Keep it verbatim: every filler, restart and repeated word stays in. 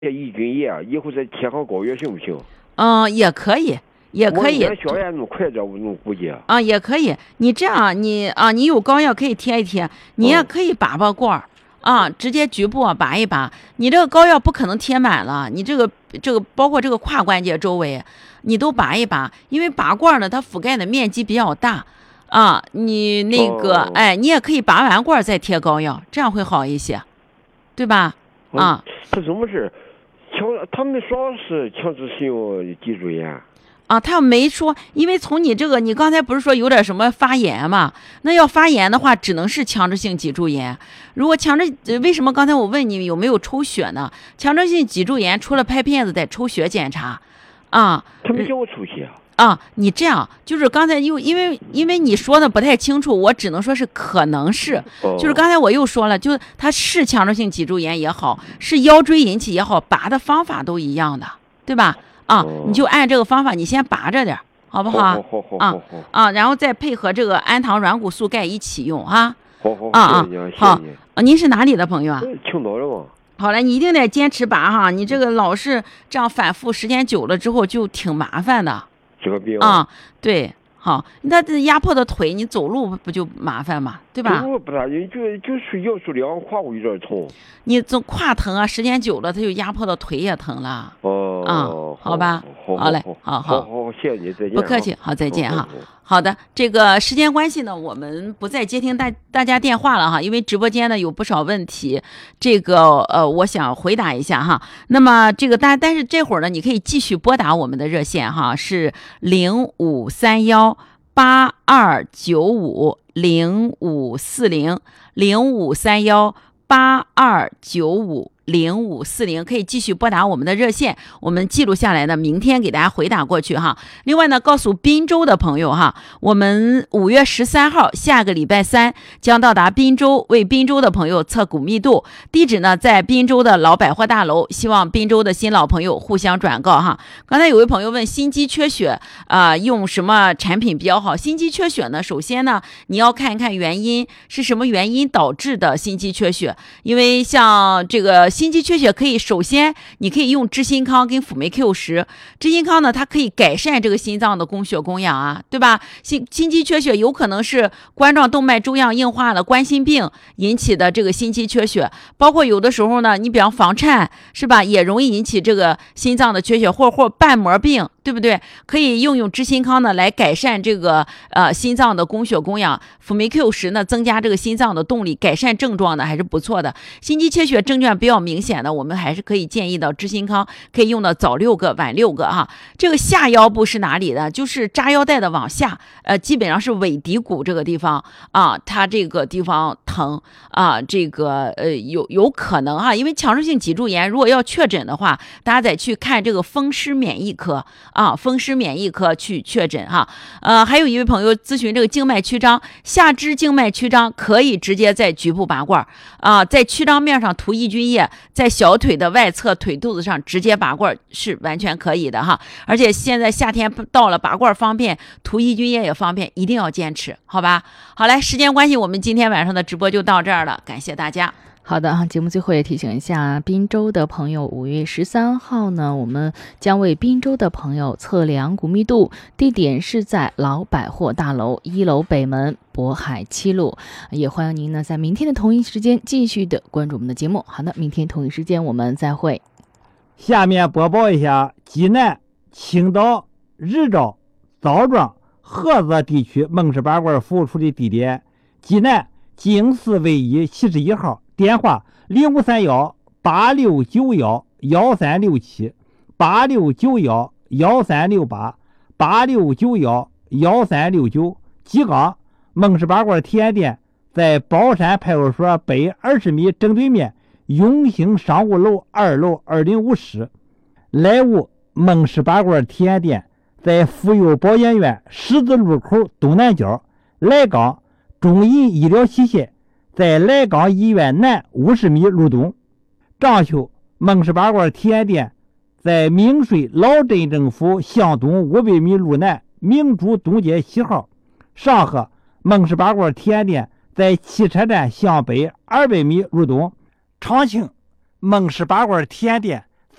抑菌液以后再贴上膏药行不行？ 嗯，也可以，也可以。 我消炎那么快，这我能估计啊，也可以。你这样，你啊，你有膏药可以贴一贴，你也可以拔拔罐儿、嗯、啊，直接局部拔一拔。你这个膏药不可能贴满了，你这个这个包括这个胯关节周围，你都拔一拔，因为拔罐呢，它覆盖的面积比较大啊。你那个，哦、哎，你也可以拔完罐再贴膏药，这样会好一些，对吧？啊， 他怎么是强？他们说是强制使用脊柱炎。 啊，他没说，因为从你这个，你刚才不是说有点什么发炎嘛？那要发炎的话，只能是强制性脊柱炎。如果强制，为什么刚才我问你有没有抽血呢？强制性脊柱炎除了拍片子得抽血检查，啊。 他没叫我抽血。 啊，你这样就是刚才又因为因为你说的不太清楚，我只能说是可能是， 哦、 就是刚才我又说了，就它是强制性脊柱炎也好，是腰椎引起也好，拔的方法都一样的，对吧？啊，你就按这个方法，你先拔着点，好不好？ 好好好啊啊，然后再配合这个氨糖软骨素钙一起用啊。 好好， 啊啊，好。您是哪里的朋友啊？ 青岛的吗？ 好了，你一定得坚持拔哈，你这个老是这样反复，时间久了之后就挺麻烦的。 这个病啊，对，好，那这压迫的腿，你走路不就麻烦嘛，对吧？ 走路不大，就就是腰束梁胯骨有点痛。 你总胯疼啊，时间久了，它就压迫到腿也疼了。 哦， 啊，好吧， 好， 好嘞，好好，好，好，谢谢你，再见。 不客气，好，再见哈。好的，这个时间关系呢，我们不再接听大大家电话了哈，因为直播间呢有不少问题，这个呃，我想回答一下哈。那么这个但但是这会儿呢，你可以继续拨打我们的热线哈，是零五三幺八二九五零五四零零五三幺八二九五。零五四零可以继续拨打我们的热线，我们记录下来呢，明天给大家回答过去哈。另外呢，告诉滨州的朋友哈，我们五月十三号下个礼拜三将到达滨州，为滨州的朋友测骨密度，地址呢在滨州的老百货大楼，希望滨州的新老朋友互相转告哈。刚才有位朋友问心肌缺血啊、呃，用什么产品比较好？心肌缺血呢，首先呢，你要看一看原因是什么原因导致的心肌缺血，因为像这个。心肌缺血可以首先你可以用知心康跟辅酶 Q 十，知心康呢它可以改善这个心脏的供血供氧啊，对吧？心心肌缺血有可能是冠状动脉粥样硬化了冠心病引起的这个心肌缺血，包括有的时候呢，你比方房颤是吧，也容易引起这个心脏的缺血，或或瓣膜病，对不对？可以用用知心康呢来改善这个呃心脏的供血供氧，辅酶 Q 十呢增加这个心脏的动力，改善症状呢还是不错的。心肌缺血症状比较明显的，我们还是可以建议到知心康，可以用到早六个晚六个哈。这个下腰部是哪里的？就是扎腰带的往下，呃，基本上是尾骶骨这个地方啊，它这个地方疼啊，这个呃有有可能哈，因为强制性脊柱炎如果要确诊的话，大家得去看这个风湿免疫科啊，风湿免疫科去确诊哈。呃，还有一位朋友咨询这个静脉曲张，下肢静脉曲张可以直接在局部拔罐啊，在曲张面上涂抑菌液。在小腿的外侧腿肚子上直接拔罐是完全可以的哈，而且现在夏天到了，拔罐方便，涂抑菌液也方便，一定要坚持，好吧？好嘞，时间关系，我们今天晚上的直播就到这儿了，感谢大家。 好的哈，节目最后也提醒一下滨州的朋友，五月十三号呢，我们将为滨州的朋友测量骨密度，地点是在老百货大楼一楼北门渤海七路，也欢迎您呢在明天的同一时间继续的关注我们的节目。好的，明天同一时间我们再会。 下面播报一下济南、青岛、日照、枣庄、菏泽地区梦氏拔罐服务处的地点：济南经四卫一七十一号。电话零五三幺八六九幺幺三六七八六九幺幺三六八八六九幺幺三六九。吉冈梦氏拔罐体验店在宝山派出所北二十米正对面永兴商务楼二楼二零五室。莱芜梦氏拔罐体验店在妇幼保研院十字路口东南角。莱岗中银医疗器械在莱岗医院南五十米路东。章丘梦氏拔罐体验店在明水老镇政府向东五百米路南明珠东街七号。上河梦氏拔罐体验店在汽车站向北二百米路东。长庆梦氏拔罐体验店